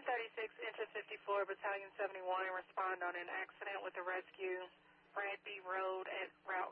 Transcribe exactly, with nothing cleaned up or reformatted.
ten thirty-six, Inter fifty-four, Battalion seventy-one, respond on an accident with the rescue, Bradby Road at Route